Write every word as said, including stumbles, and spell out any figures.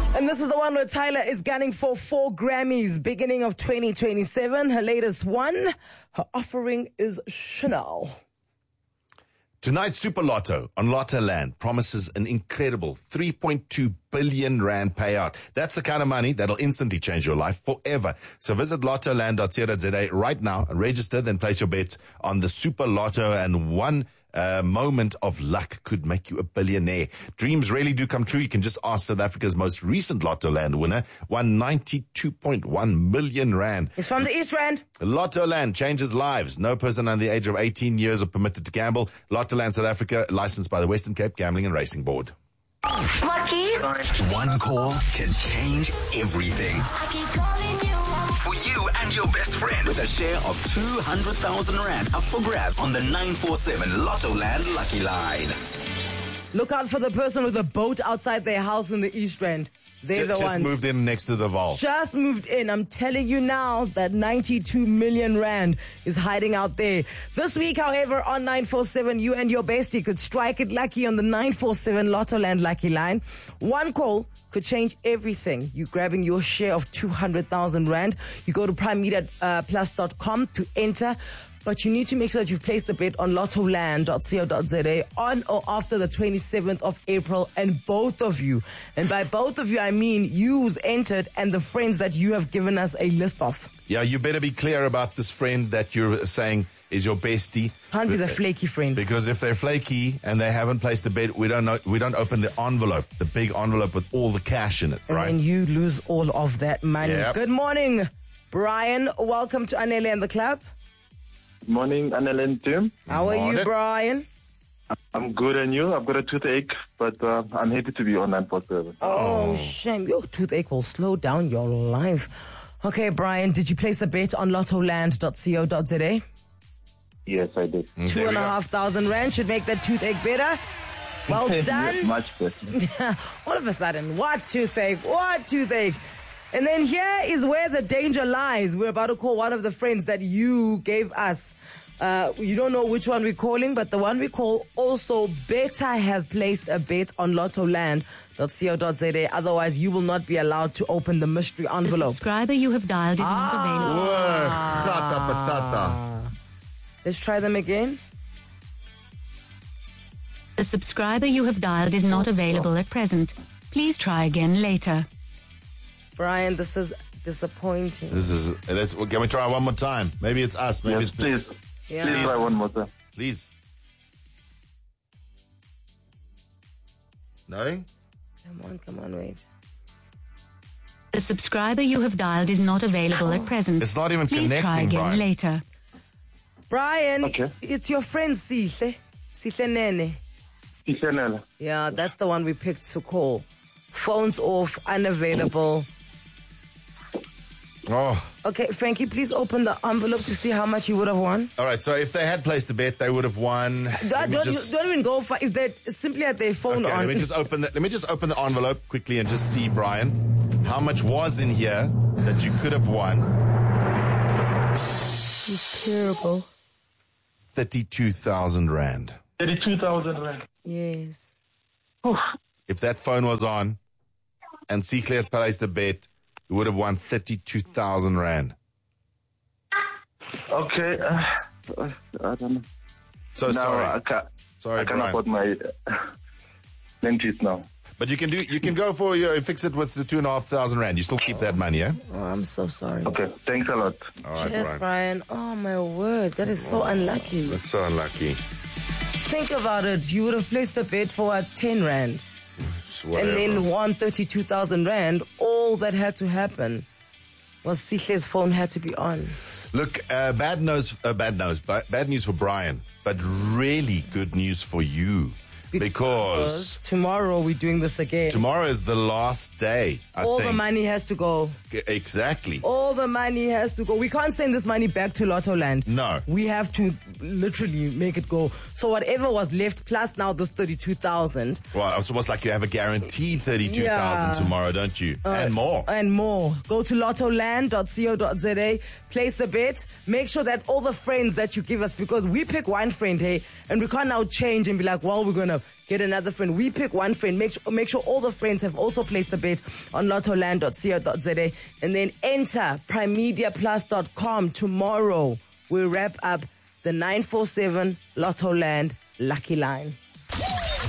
And this is the one where Tyler is gunning for four Grammys beginning of twenty twenty-seven. Her latest one, her offering is Chanel. Tonight's Super Lotto on Lotto Land promises an incredible three point two billion rand payout. That's the kind of money that'll instantly change your life forever. So visit lottoland dot co dot za right now and register, then place your bets on the Super Lotto, and one uh, moment of luck could make you a billionaire. Dreams really do come true. You can just ask South Africa's most recent Lotto Land winner, won ninety-two point one million rand. It's from the East Rand. Lotto Land changes lives. No person under the age of eighteen years are permitted to gamble. Lotto Land South Africa, licensed by the Western Cape Gambling and Racing Board. Lucky. One call can change everything. I keep calling you. For you and your best friend, with a share of two hundred thousand rand up for grabs on the nine four seven Lotto Land Lucky Line. Look out for the person with a boat outside their house in the East Rand. They're Just, the just ones. moved in next to the vault. Just moved in. I'm telling you now that ninety-two million rand is hiding out there. This week, however, on nine four seven, you and your bestie could strike it lucky on the nine four seven Lotto Land Lucky Line. One call could change everything. You grabbing your share of two hundred thousand rand. You go to prime media plus dot com to enter. But you need to make sure that you've placed the bet on lottoland dot co dot za on or after the twenty-seventh of April, and both of you, and by both of you I mean you who's entered and the friends that you have given us a list of. Yeah, you better be clear about this friend that you're saying is your bestie. Can't be the flaky friend. Because if they're flaky and they haven't placed a bet, we don't know, we don't open the envelope, the big envelope with all the cash in it, And right? then you lose all of that money. Yep. Good morning, Brian. Welcome to Anele and the Club. Morning, Annalyn team. How are you, Morning. Brian? I'm good, and you? I've got a toothache, but uh, I'm happy to be on nine four seven. Oh, shame. Your toothache will slow down your life. Okay, Brian, did you place a bet on lottoland dot co dot za? Yes, I did. Mm, Two there and we a go. half thousand rand should make that toothache better. Well done. Much better. All of a sudden, what toothache? What toothache? And then here is where the danger lies. We're about to call one of the friends that you gave us. Uh, you don't know which one we're calling, but the one we call also better have placed a bet on lottoland dot co dot za. Otherwise, you will not be allowed to open the mystery envelope. Subscriber you have dialed is not available. Whoa, chata patata. Let's try them again. The subscriber you have dialed is not available at present. Please try again later. Brian, this is disappointing. This is, let's, can we try one more time? Maybe it's us, maybe Yes, it's please. Yeah. Please try one more time. Please. No? Come on, come on, wait. The subscriber you have dialed is not available at present. It's not even Please try connecting, again Brian. later. Brian, Okay. it's your friend Sihle. Sihle Nene. Chanel. Yeah, that's the one we picked to call. Phones off, unavailable. Oh. Okay, Frankie, please open the envelope to see how much you would have won. All right, so if they had placed a bet, they would have won. Let Don't, me don't, just- don't even go for if they simply had their phone Okay, on. let me just open the, let me just open the envelope quickly and just see, Brian, how much was in here that you could have won. It's terrible. thirty-two thousand rand. thirty-two thousand rand. Yes. If that phone was on and Sihle had placed a bet, you would have won thirty-two thousand rand. Okay. Uh, uh, I don't know. So now sorry. I can't, Sorry, I can't Brian. afford my uh, lenses now. But you can do, you can go for your, fix it with the two and a half thousand rand. You still keep that money, yeah? Oh, I'm so sorry. Okay, thanks a lot. All right, Yes, Brian. Brian. Oh, my word. That is so unlucky. That's so unlucky. Think about it. You would have placed a bet for what, ten rand It's and whatever. then won thirty-two thousand rand. All that had to happen was Sihle's phone had to be on. Look, uh, bad news, uh, bad news, ba- bad news for Brian, but really good news for you. Because tomorrow we're doing this again. tomorrow is the last day, I All think. the money has to go. G- Exactly. All the money has to go. We can't send this money back to Lotto Land. No. We have to literally make it go. So whatever was left, plus now this thirty-two thousand. Well, it's almost like you have a guaranteed thirty-two thousand Yeah. tomorrow, don't you? and more. And more. Go to lottoland dot co dot za, place a bet, make sure that all the friends that you give us, because we pick one friend, hey, and we can't now change and be like, well, we're going to yourself. Get another friend. We pick one friend. Make sure, make sure all the friends have also placed a bet on lottoland dot co dot za. And then enter prime media plus dot com. Tomorrow, we'll wrap up the nine four seven Lottoland Lucky Line.